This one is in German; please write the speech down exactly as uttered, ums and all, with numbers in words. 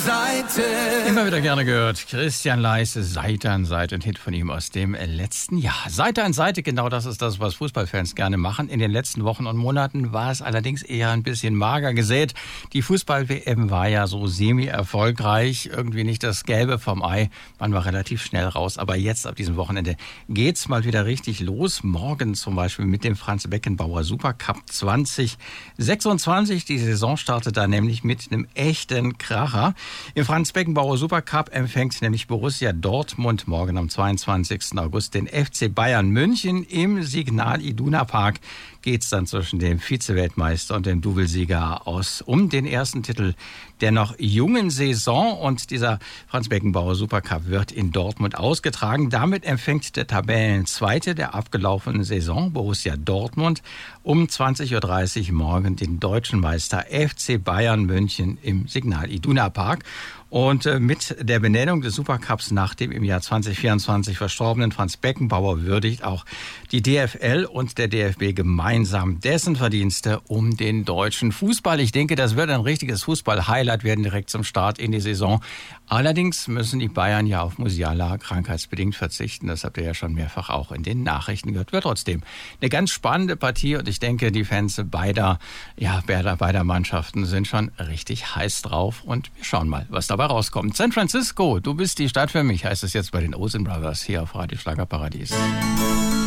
Seite. Immer wieder gerne gehört. Christian Leisse, Seite an Seite, ein Hit von ihm aus dem letzten Jahr. Seite an Seite, genau das ist das, was Fußballfans gerne machen. In den letzten Wochen und Monaten war es allerdings eher ein bisschen mager gesät. Die Fußball-W M war ja so semi-erfolgreich. Irgendwie nicht das Gelbe vom Ei. Man war relativ schnell raus. Aber jetzt, ab diesem Wochenende, geht's mal wieder richtig los. Morgen zum Beispiel mit dem Franz-Beckenbauer Supercup zwanzig sechsundzwanzig. Die Saison startet da nämlich mit einem echten Kracher. Im Franz-Beckenbauer Supercup empfängt nämlich Borussia Dortmund morgen am zweiundzwanzigsten August den F C Bayern München. Im Signal Iduna Park geht's dann zwischen dem Vize-Weltmeister und dem Doublesieger aus um den ersten Titel der noch jungen Saison. Und dieser Franz-Beckenbauer Supercup wird in Dortmund ausgetragen. Damit empfängt der Tabellenzweite der abgelaufenen Saison, Borussia Dortmund, um zwanzig Uhr dreißig morgen den deutschen Meister F C Bayern München im Signal Iduna Park. Und mit der Benennung des Supercups nach dem im Jahr zwanzig vierundzwanzig verstorbenen Franz Beckenbauer würdigt auch die D F L und der D F B gemeinsam dessen Verdienste um den deutschen Fußball. Ich denke, das wird ein richtiges Fußball-Highlight werden direkt zum Start in die Saison. Allerdings müssen die Bayern ja auf Musiala krankheitsbedingt verzichten. Das habt ihr ja schon mehrfach auch in den Nachrichten gehört. Wird trotzdem eine ganz spannende Partie und ich denke, die Fans beider, ja, beider, beider Mannschaften sind schon richtig heiß drauf und wir schauen mal, was dabei rauskommt. San Francisco, du bist die Stadt für mich, heißt es jetzt bei den Olsen Brothers hier auf Radio Schlagerparadies.